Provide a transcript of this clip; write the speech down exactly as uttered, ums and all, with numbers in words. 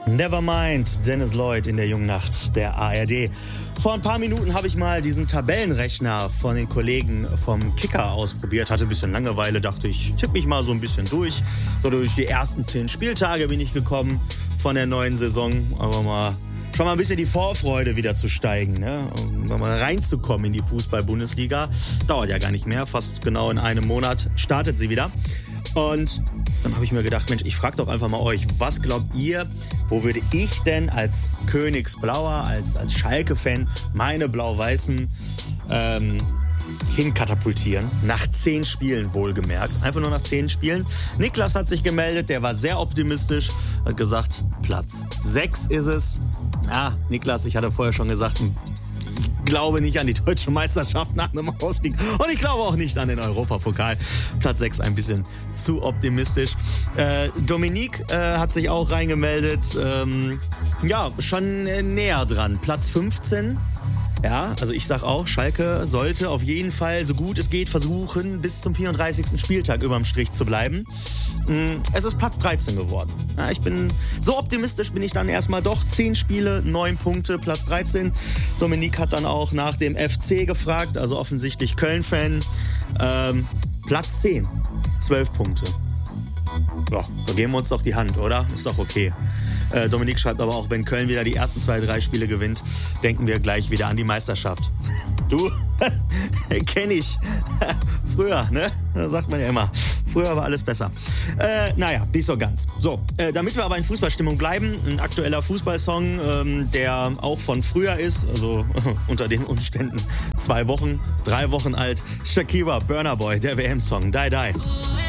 Nevermind, Dennis Lloyd in der jungen Nacht der A R D. Vor ein paar Minuten habe ich mal diesen Tabellenrechner von den Kollegen vom Kicker ausprobiert. Hatte ein bisschen Langeweile, dachte ich, tippe mich mal so ein bisschen durch. So durch die ersten zehn Spieltage bin ich gekommen von der neuen Saison. Aber mal schon mal ein bisschen die Vorfreude wieder zu steigen, ne? Um mal reinzukommen in die Fußball-Bundesliga. Dauert ja gar nicht mehr, fast genau in einem Monat startet sie wieder. Und dann habe ich mir gedacht, Mensch, ich frage doch einfach mal euch, was glaubt ihr, wo würde ich denn als Königsblauer, als, als Schalke-Fan meine Blau-Weißen ähm, hinkatapultieren? Nach zehn Spielen wohlgemerkt. Einfach nur nach zehn Spielen. Niklas hat sich gemeldet, der war sehr optimistisch, hat gesagt, Platz sechs ist es. Ja, Niklas, ich hatte vorher schon gesagt, ich glaube nicht an die deutsche Meisterschaft nach einem Aufstieg und ich glaube auch nicht an den Europapokal. Platz sechs ein bisschen zu optimistisch. Äh, Dominique äh, hat sich auch reingemeldet. Ähm, ja, schon äh, näher dran. Platz fünfzehn. Ja, also ich sag auch, Schalke sollte auf jeden Fall so gut es geht versuchen, bis zum vierunddreißigsten Spieltag überm Strich zu bleiben. Es ist Platz dreizehn geworden. Ja, ich bin so optimistisch, bin ich dann erstmal doch. Zehn Spiele, neun Punkte, Platz dreizehn. Dominique hat dann auch nach dem F C gefragt, also offensichtlich Köln-Fan. Ähm, Platz zehn, zwölf Punkte. Ja, so geben wir uns doch die Hand, oder? Ist doch okay. Äh, Dominique schreibt aber auch, wenn Köln wieder die ersten zwei, drei Spiele gewinnt, denken wir gleich wieder an die Meisterschaft. Du, kenn ich. Früher, ne? Das sagt man ja immer. Früher war alles besser. Äh, naja, nicht so ganz. So, äh, damit wir aber in Fußballstimmung bleiben, ein aktueller Fußballsong, ähm, der auch von früher ist, also unter den Umständen zwei Wochen, drei Wochen alt. Shakira, Burna Boy, der W M-Song, Die Die.